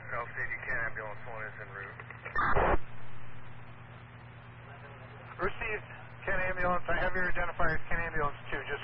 LCD Ken Ambulance 1 is en route. Received, Ken Ambulance. I have your identifiers, Ken Ambulance 2, just